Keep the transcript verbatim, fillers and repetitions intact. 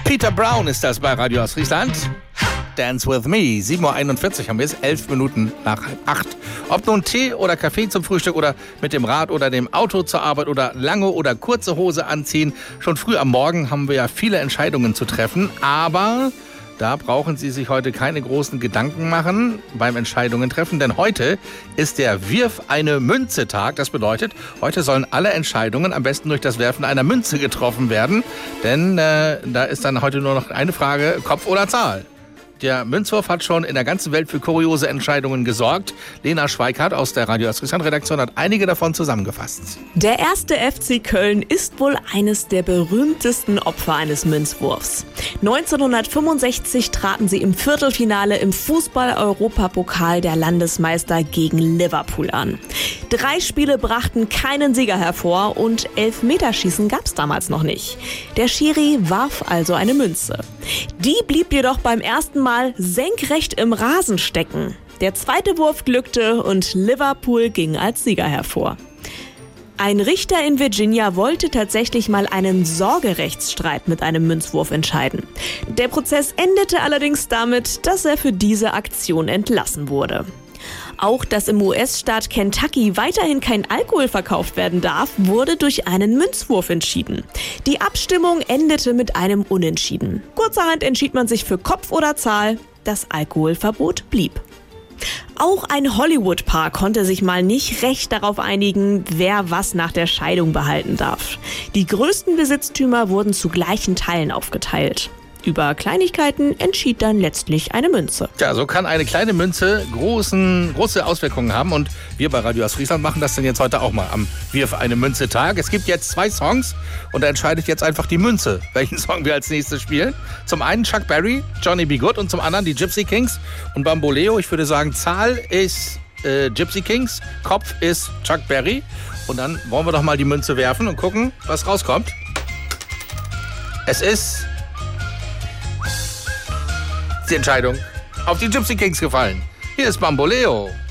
Peter Brown ist das bei Radio Ostfriesland. Dance with me. sieben Uhr einundvierzig haben wir es, elf Minuten nach halb acht. Ob nun Tee oder Kaffee zum Frühstück oder mit dem Rad oder dem Auto zur Arbeit oder lange oder kurze Hose anziehen. Schon früh am Morgen haben wir ja viele Entscheidungen zu treffen, aber da brauchen Sie sich heute keine großen Gedanken machen beim Entscheidungen treffen, denn heute ist der Wirf eine Münze Tag. Das bedeutet, heute sollen alle Entscheidungen am besten durch das Werfen einer Münze getroffen werden, denn äh, da ist dann heute nur noch eine Frage, Kopf oder Zahl. Der Münzwurf hat schon in der ganzen Welt für kuriose Entscheidungen gesorgt. Lena Schweikart aus der Radio Ostfriesland-Redaktion hat einige davon zusammengefasst. Der erste F C Köln ist wohl eines der berühmtesten Opfer eines Münzwurfs. neunzehnhundertfünfundsechzig traten sie im Viertelfinale im Fußball-Europapokal der Landesmeister gegen Liverpool an. Drei Spiele brachten keinen Sieger hervor und Elfmeterschießen gab es damals noch nicht. Der Schiri warf also eine Münze. Die blieb jedoch beim ersten Mal senkrecht im Rasen stecken. Der zweite Wurf glückte und Liverpool ging als Sieger hervor. Ein Richter in Virginia wollte tatsächlich mal einen Sorgerechtsstreit mit einem Münzwurf entscheiden. Der Prozess endete allerdings damit, dass er für diese Aktion entlassen wurde. Auch dass im U S-Staat Kentucky weiterhin kein Alkohol verkauft werden darf, wurde durch einen Münzwurf entschieden. Die Abstimmung endete mit einem Unentschieden. Kurzerhand entschied man sich für Kopf oder Zahl. Das Alkoholverbot blieb. Auch ein Hollywood-Paar konnte sich mal nicht recht darauf einigen, wer was nach der Scheidung behalten darf. Die größten Besitztümer wurden zu gleichen Teilen aufgeteilt. Über Kleinigkeiten entschied dann letztlich eine Münze. Ja, so kann eine kleine Münze großen, große Auswirkungen haben. Und wir bei Radio Ostfriesland machen das dann jetzt heute auch mal am Wirf eine Münze Tag. Es gibt jetzt zwei Songs und da entscheidet jetzt einfach die Münze, welchen Song wir als nächstes spielen. Zum einen Chuck Berry, Johnny B. Goode und zum anderen die Gypsy Kings und Bamboleo. Ich würde sagen, Zahl ist äh, Gypsy Kings, Kopf ist Chuck Berry. Und dann wollen wir doch mal die Münze werfen und gucken, was rauskommt. Es ist die Entscheidung auf die Gypsy Kings gefallen. Hier ist Bamboleo.